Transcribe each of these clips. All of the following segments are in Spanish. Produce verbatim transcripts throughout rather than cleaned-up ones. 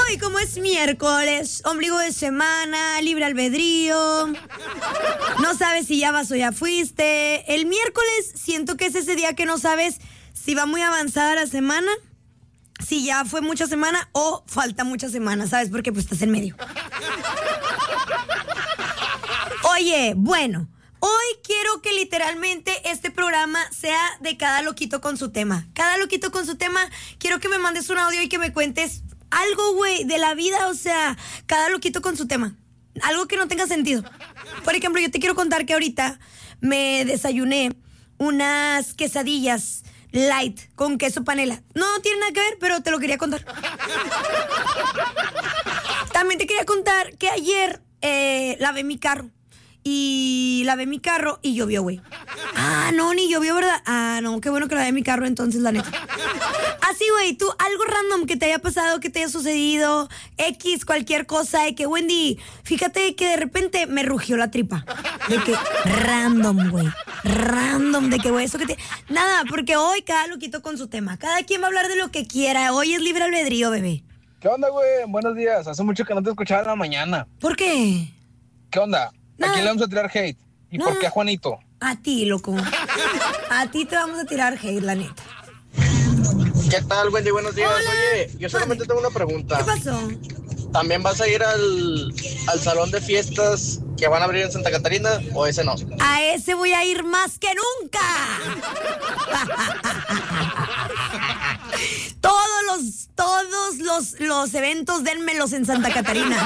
y como es miércoles, ombligo de semana, libre albedrío, no sabes si ya vas o ya fuiste. El miércoles siento que es ese día que no sabes si va muy avanzada la semana, si ya fue mucha semana o falta mucha semana, ¿sabes? Porque pues estás en medio. Oye, bueno, hoy quiero que literalmente este programa sea de cada loquito con su tema. Cada loquito con su tema, quiero que me mandes un audio y que me cuentes algo, güey, de la vida, o sea, cada loquito con su tema. Algo que no tenga sentido. Por ejemplo, yo te quiero contar que ahorita me desayuné unas quesadillas light con queso panela. No tiene nada que ver, pero te lo quería contar. También te quería contar que ayer eh, lavé mi carro. Y lavé mi carro y llovió, güey. Ah, no, ni llovió, ¿verdad? Ah, no, qué bueno que lavé mi carro entonces, la neta. Así, güey, tú, algo random que te haya pasado, que te haya sucedido, X, cualquier cosa, de que, Wendy, fíjate que de repente me rugió la tripa. De que, random, güey, random, de que, güey, eso que te... Nada, porque hoy cada loquito con su tema. Cada quien va a hablar de lo que quiera. Hoy es libre albedrío, bebé. ¿Qué onda, güey? Buenos días. Hace mucho que no te escuchaba en la mañana. ¿Por qué? ¿Qué onda? Nada. ¿A quién le vamos a tirar hate? ¿Y No. por qué a Juanito? A ti, loco. A ti te vamos a tirar hate, la neta. ¿Qué tal, Wendy? Buenos días. Hola. Oye, yo solamente tengo una pregunta. ¿Qué pasó? ¿También vas a ir al, al salón de fiestas que van a abrir en Santa Catarina o ese no? A ese voy a ir más que nunca. Todos los, todos los, los eventos, dénmelos en Santa Catarina.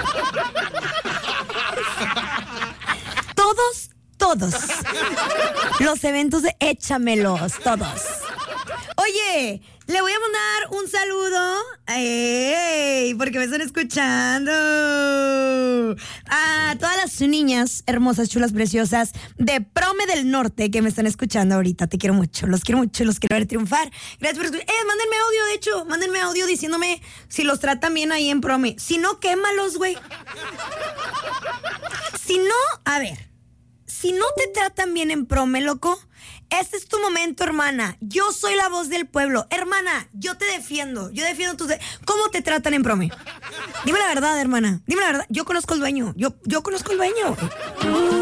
Todos, todos. Los eventos de échamelos, todos. Oye, le voy a mandar un saludo, ¡ey!, porque me están escuchando, a todas las niñas hermosas, chulas, preciosas de Prome del Norte que me están escuchando ahorita. Te quiero mucho, los quiero mucho, los quiero ver triunfar. Gracias por escuchar. Eh, mándenme audio, de hecho, mándenme audio diciéndome si los tratan bien ahí en Prome. Si no, quémalos, güey. Si no, a ver, si no te tratan bien en Prome, loco, este es tu momento, hermana. Yo soy la voz del pueblo. Hermana, yo te defiendo. Yo defiendo tus... De- ¿Cómo te tratan en Prome? Dime la verdad, hermana. Dime la verdad. Yo conozco el dueño. Yo, yo conozco el dueño.